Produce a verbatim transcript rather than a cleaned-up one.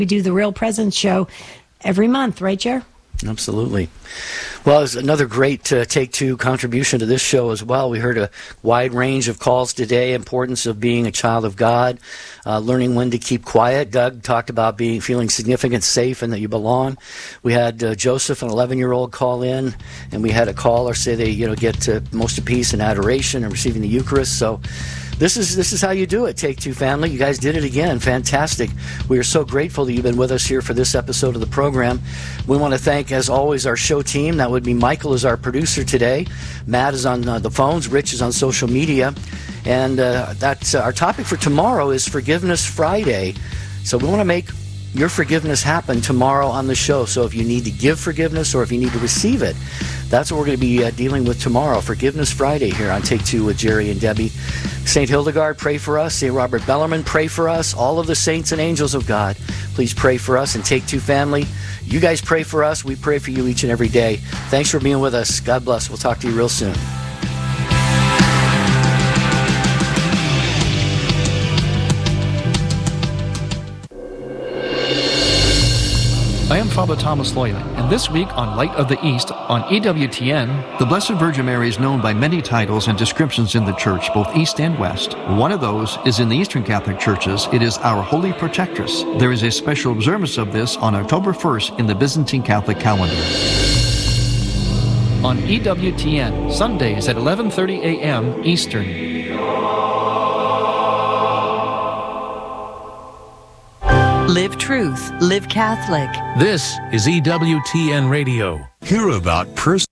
We do the Real Presence show every month, right, Jer? Absolutely. Well, it's another great uh, Take Two contribution to this show as well. We heard a wide range of calls today, importance of being a child of God, uh, learning when to keep quiet. Doug talked about being feeling significant, safe, and that you belong. We had uh, Joseph, an eleven-year-old, call in, and we had a caller say they, you know, get to most of peace and adoration and receiving the Eucharist. So This is this is how you do it, Take Two family. You guys did it again. Fantastic. We are so grateful that you've been with us here for this episode of the program. We want to thank, as always, our show team. That would be Michael is our producer today. Matt is on uh, the phones. Rich is on social media. And uh, that's uh, our topic for tomorrow is Forgiveness Friday. So we want to make your forgiveness happen tomorrow on the show. So if you need to give forgiveness or if you need to receive it, that's what we're going to be uh, dealing with tomorrow. Forgiveness Friday here on Take Two with Jerry and Debbie. Saint Hildegard, pray for us. Saint Robert Bellarmine, pray for us. All of the saints and angels of God, please pray for us. And Take Two family, you guys pray for us. We pray for you each and every day. Thanks for being with us. God bless. We'll talk to you real soon. I am Father Thomas Loya, and this week on Light of the East on E W T N, the Blessed Virgin Mary is known by many titles and descriptions in the Church, both East and West. One of those is in the Eastern Catholic Churches. It is our Holy Protectress. There is a special observance of this on October first in the Byzantine Catholic calendar. On E W T N, Sundays at eleven thirty a.m. Eastern. Live truth, live Catholic. This is E W T N Radio. Hear about personal